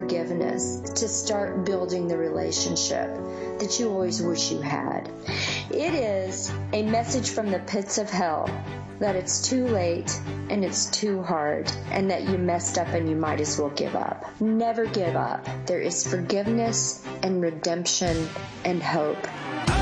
forgiveness to start building the relationship that you always wish you had. It is a message from the pits of hell that it's too late and it's too hard and that you messed up and you might as well give up. Never give up. There is forgiveness and redemption and hope.